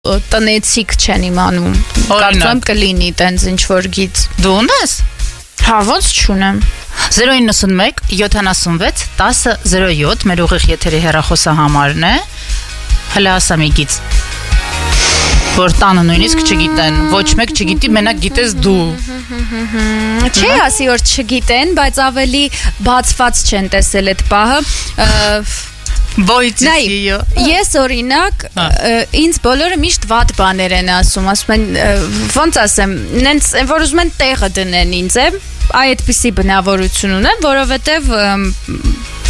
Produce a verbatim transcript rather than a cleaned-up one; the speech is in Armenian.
տնեցիկ չեն իմանում։ Կարծում եմ կլինի տենց ինչ որ գիծ։ Դու ունես։ Հա, ոնց չունեմ։ zero nine one seventy-six ten zero seven մեր ուղիղ եթերի հեռախոսահամարն է։ Հələ ասա մի գիծ։ Որ տանը նույնիսկ չգիտեն, ոչ մեկ չգիտի, մենակ գիտես դու։ Չի ասի որ չգիտեն, բայց ավելի բացված չեն տեսել այդ պահը։ Նայ, ես օրինակ ինձ բոլորը միշտ վատ բաներ են ասում, ասում են ոնց ասեմ, նենց որ ուզում են տեղը դնեն ինձ, այ այդպիսի բնավորություն ունեմ, որովհետև